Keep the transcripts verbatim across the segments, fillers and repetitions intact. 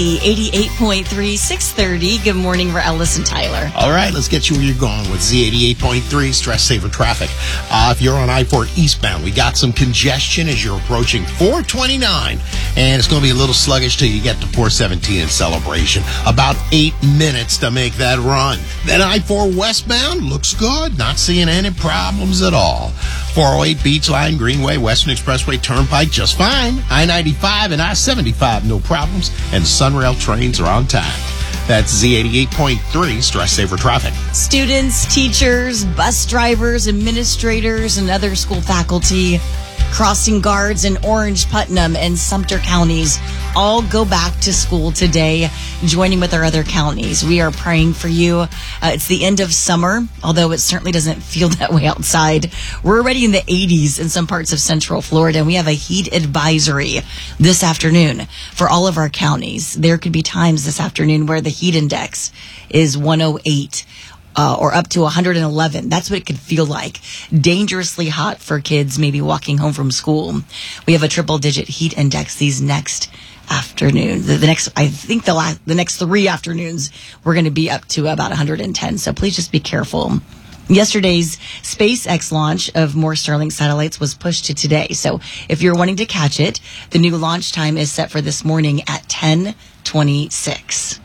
eighty-eight point three, six thirty. Good morning, we're Ellis and Tyler. All right, let's get you where you're going with Z eighty-eight point three, stress saver traffic. Uh, if you're on I four eastbound, we got some congestion as you're approaching four twenty-nine, and it's going to be a little sluggish till you get to four seventeen in Celebration. About eight minutes to make that run. Then I four westbound looks good, not seeing any problems at all. four oh eight Beach Line, Greenway, Western Expressway, Turnpike, just fine. I ninety-five and I seventy-five, no problems. And Sunrail trains are on time. That's Z eighty-eight point three, stress saver traffic. Students, teachers, bus drivers, administrators, and other school faculty, crossing guards in Orange, Putnam, and Sumter counties all go back to school today, joining with our other counties. We are praying for you. Uh, it's the end of summer, although it certainly doesn't feel that way outside. We're already in the eighties in some parts of Central Florida, and we have a heat advisory this afternoon for all of our counties. There could be times this afternoon where the heat index is one oh eight. Uh, or up to one hundred eleven. That's what it could feel like. Dangerously hot for kids maybe walking home from school. We have a triple digit heat index these next afternoon. The, the next, I think the last, the next three afternoons, we're going to be up to about one hundred ten. So please just be careful. Yesterday's SpaceX launch of more Starlink satellites was pushed to today. So if you're wanting to catch it, the new launch time is set for this morning at ten twenty-six.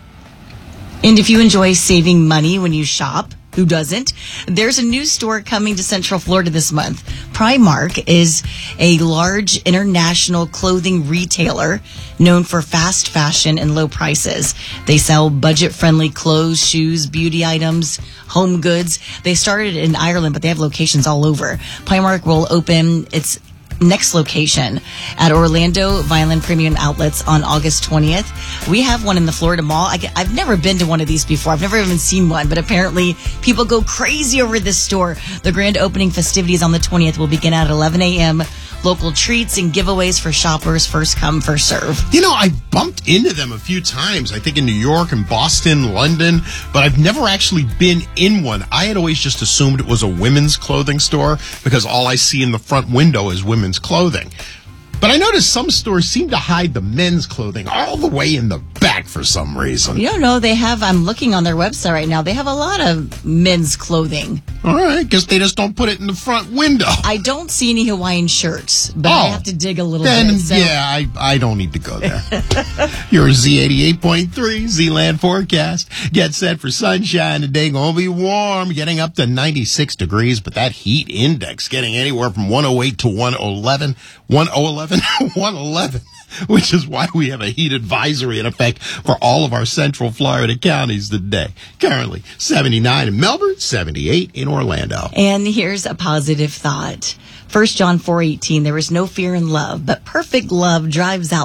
And if you enjoy saving money when you shop, who doesn't? There's a new store coming to Central Florida this month. Primark is a large international clothing retailer known for fast fashion and low prices. They sell budget-friendly clothes, shoes, beauty items, home goods. They started in Ireland, but they have locations all over. Primark will open its next location at Orlando Violin Premium Outlets on August twentieth. We have one in the Florida Mall. I, I've never been to one of these before. I've never even seen one, but apparently people go crazy over this store. The grand opening festivities on the twentieth will begin at eleven a.m. Local treats and giveaways for shoppers, first come, first serve. You know, I bumped into them a few times, I think in New York and Boston, London, but I've never actually been in one. I had always just assumed it was a women's clothing store because all I see in the front window is women's clothing. But I noticed some stores seem to hide the men's clothing all the way in the back for some reason. You don't know, they have, I'm looking on their website right now, they have a lot of men's clothing. All right, guess they just don't put it in the front window. I don't see any Hawaiian shirts, but oh, I have to dig a little then, bit. So. Yeah, I, I don't need to go there. You're Z eighty-eight point three, Z-Land forecast. Get set for sunshine today. Gonna be warm, getting up to ninety-six degrees, but that heat index getting anywhere from one oh eight to one eleven. one eleven? one eleven. Which is why we have a heat advisory in effect for all of our Central Florida counties today. Currently, seventy-nine in Melbourne, seventy-eight in Orlando. And here's a positive thought. First John four eighteen, there is no fear in love, but perfect love drives out